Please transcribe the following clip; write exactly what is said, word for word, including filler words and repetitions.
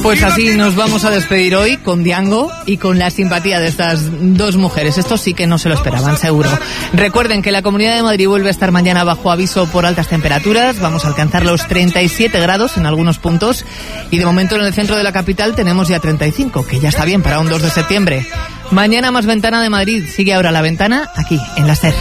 Pues así nos vamos a despedir hoy con Diango y con la simpatía de estas dos mujeres. Esto sí que no se lo esperaban, seguro. Recuerden que la Comunidad de Madrid vuelve a estar mañana bajo aviso por altas temperaturas. Vamos a alcanzar los treinta y siete grados en algunos puntos. Y de momento en el centro de la capital tenemos ya treinta y cinco, que ya está bien para un dos de septiembre. Mañana más Ventana de Madrid. Sigue ahora La Ventana aquí, en la SER.